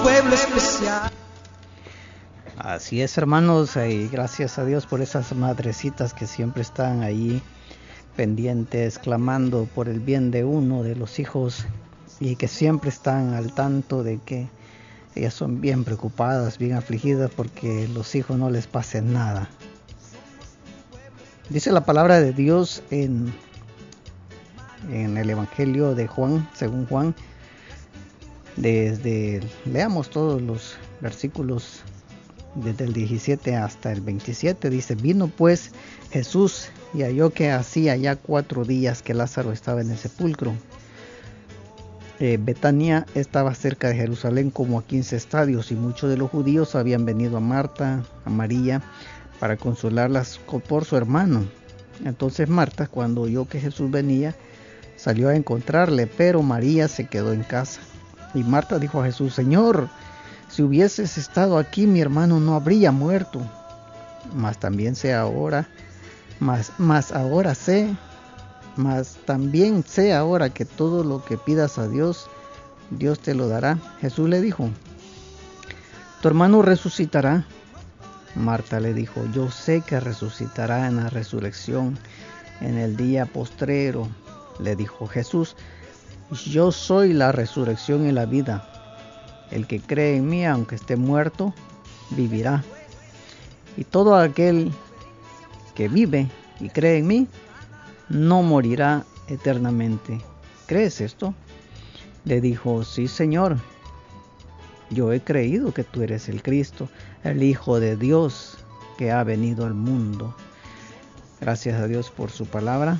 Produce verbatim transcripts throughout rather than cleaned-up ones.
pueblo especial. Así es, hermanos, y gracias a Dios por esas madrecitas que siempre están ahí pendientes, clamando por el bien de uno, de los hijos, y que siempre están al tanto de que ellas son bien preocupadas, bien afligidas porque los hijos no les pase nada. Dice la palabra de Dios en, en el Evangelio de Juan, según Juan, desde, leamos todos los versículos desde el diecisiete hasta el veintisiete. Dice: vino pues Jesús y halló que hacía ya cuatro días que Lázaro estaba en el sepulcro. Eh, Betania estaba cerca de Jerusalén como a quince estadios, y muchos de los judíos habían venido a Marta, a María, para consolarlas por su hermano. Entonces Marta, cuando oyó que Jesús venía, salió a encontrarle, pero María se quedó en casa. Y Marta dijo a Jesús: Señor, si hubieses estado aquí, mi hermano no habría muerto. Mas también sé ahora, mas, mas ahora sé, mas también sé ahora que todo lo que pidas a Dios, Dios te lo dará. Jesús le dijo: tu hermano resucitará. Marta le dijo: yo sé que resucitará en la resurrección, en el día postrero. Le dijo Jesús: yo soy la resurrección y la vida. El que cree en mí, aunque esté muerto, vivirá. Y todo aquel que vive y cree en mí, no morirá eternamente. ¿Crees esto? Le dijo: sí, Señor. Yo he creído que tú eres el Cristo, el Hijo de Dios, que ha venido al mundo. Gracias a Dios por su palabra.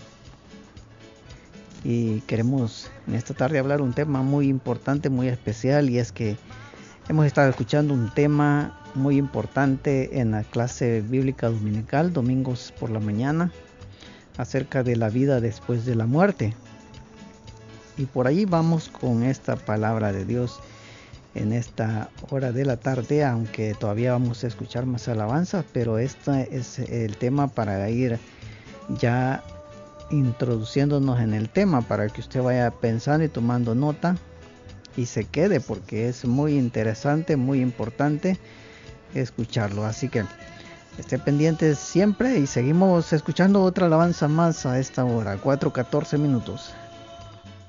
Y queremos en esta tarde hablar un tema muy importante, muy especial, y es que hemos estado escuchando un tema muy importante en la clase bíblica dominical, domingos por la mañana, acerca de la vida después de la muerte. Y por ahí vamos con esta palabra de Dios en esta hora de la tarde, aunque todavía vamos a escuchar más alabanzas, pero este es el tema para ir ya introduciéndonos en el tema, para que usted vaya pensando y tomando nota y se quede, porque es muy interesante, muy importante escucharlo. Así que esté pendiente siempre, y seguimos escuchando otra alabanza más a esta hora, cuatro catorce minutos.